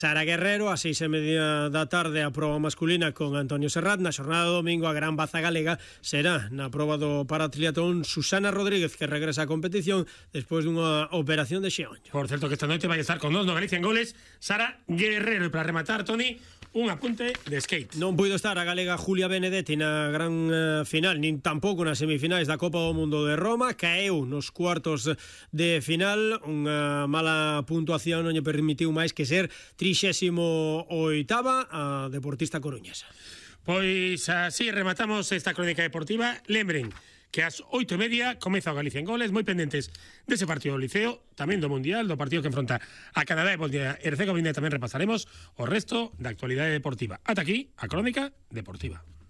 Sara Guerrero, a 6:30 da tarde, a proba masculina con Antonio Serrat. Na xornada do domingo, a gran baza galega será na proba do paratriatlón Susana Rodríguez, que regresa á competición despois dunha operación de xeonllo. Por certo que esta noite vai estar con nos no Galicia en Goles Sara Guerrero. E para rematar, Toni, un apunte de skate. Non puido estar a galega Julia Benedetti na gran final, nin tampouco nas semifinais da Copa do Mundo de Roma. Caeu nos cuartos de final. Unha mala puntuación non lle permitiu máis que ser 38ª a deportista coruñesa. Pois así rematamos esta crónica deportiva. Lembren que ás 8:30 comeza o Galicia en Goles, moi pendentes dese partido do Liceo, tamén do Mundial, do partido que enfronta a Canadá e Bosnia e Herzegovina. Tamén repasaremos o resto da actualidade deportiva. Ata aquí a crónica deportiva.